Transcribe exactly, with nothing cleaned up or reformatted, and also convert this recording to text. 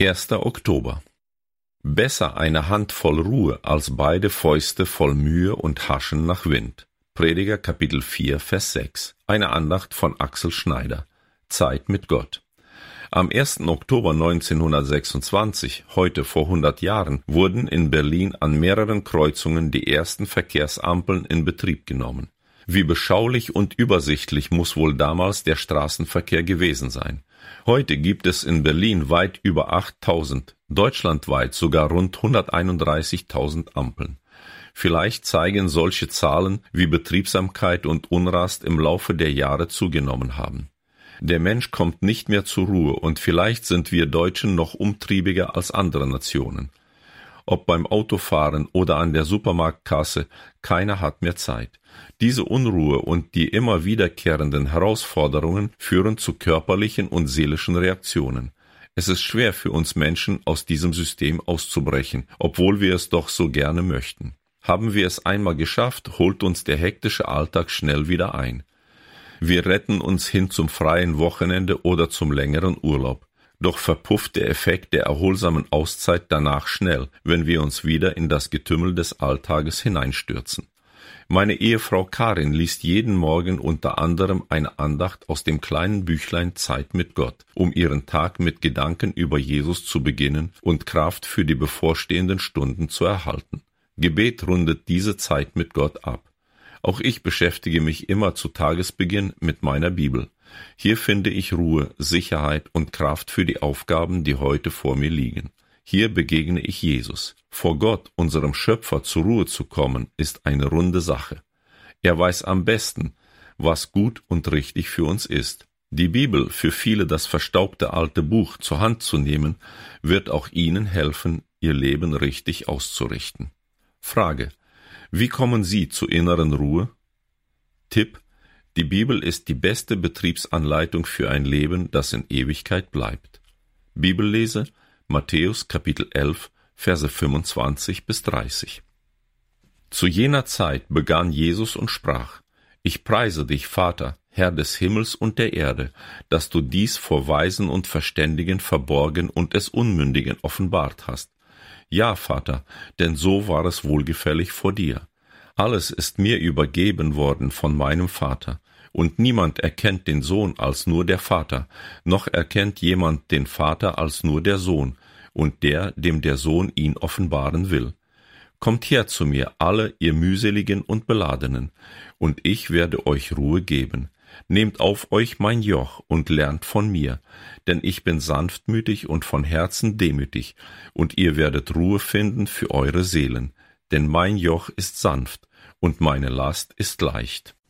erster Oktober. Besser eine Handvoll Ruhe als beide Fäuste voll Mühe und Haschen nach Wind. Prediger Kapitel vier, Vers sechs. Eine Andacht von Axel Schneider. Zeit mit Gott. Am ersten Oktober neunzehnhundertsechsundzwanzig, heute vor hundert Jahren, wurden in Berlin an mehreren Kreuzungen die ersten Verkehrsampeln in Betrieb genommen. Wie beschaulich und übersichtlich muss wohl damals der Straßenverkehr gewesen sein. Heute gibt es in Berlin weit über achttausend, deutschlandweit sogar rund hunderteinunddreißigtausend Ampeln. Vielleicht zeigen solche Zahlen, wie Betriebsamkeit und Unrast im Laufe der Jahre zugenommen haben. Der Mensch kommt nicht mehr zur Ruhe und vielleicht sind wir Deutschen noch umtriebiger als andere Nationen. Ob beim Autofahren oder an der Supermarktkasse, keiner hat mehr Zeit. Diese Unruhe und die immer wiederkehrenden Herausforderungen führen zu körperlichen und seelischen Reaktionen. Es ist schwer für uns Menschen, aus diesem System auszubrechen, obwohl wir es doch so gerne möchten. Haben wir es einmal geschafft, holt uns der hektische Alltag schnell wieder ein. Wir retten uns hin zum freien Wochenende oder zum längeren Urlaub. Doch verpufft der Effekt der erholsamen Auszeit danach schnell, wenn wir uns wieder in das Getümmel des Alltages hineinstürzen. Meine Ehefrau Karin liest jeden Morgen unter anderem eine Andacht aus dem kleinen Büchlein Zeit mit Gott, um ihren Tag mit Gedanken über Jesus zu beginnen und Kraft für die bevorstehenden Stunden zu erhalten. Gebet rundet diese Zeit mit Gott ab. Auch ich beschäftige mich immer zu Tagesbeginn mit meiner Bibel. Hier finde ich Ruhe, Sicherheit und Kraft für die Aufgaben, die heute vor mir liegen. Hier begegne ich Jesus. Vor Gott, unserem Schöpfer, zur Ruhe zu kommen, ist eine runde Sache. Er weiß am besten, was gut und richtig für uns ist. Die Bibel, für viele das verstaubte alte Buch, zur Hand zu nehmen, wird auch ihnen helfen, ihr Leben richtig auszurichten. Frage: Wie kommen Sie zur inneren Ruhe? Tipp: Die Bibel ist die beste Betriebsanleitung für ein Leben, das in Ewigkeit bleibt. Bibellese: Matthäus Kapitel elf, Verse fünfundzwanzig bis dreißig. Zu jener Zeit begann Jesus und sprach: Ich preise dich, Vater, Herr des Himmels und der Erde, dass du dies vor Weisen und Verständigen verborgen und es Unmündigen offenbart hast. Ja, Vater, denn so war es wohlgefällig vor dir. Alles ist mir übergeben worden von meinem Vater, und niemand erkennt den Sohn als nur der Vater, noch erkennt jemand den Vater als nur der Sohn, und der, dem der Sohn ihn offenbaren will. Kommt her zu mir, alle ihr mühseligen und Beladenen, und ich werde euch Ruhe geben. Nehmt auf euch mein Joch und lernt von mir, denn ich bin sanftmütig und von Herzen demütig, und ihr werdet Ruhe finden für eure Seelen, denn mein Joch ist sanft und meine Last ist leicht.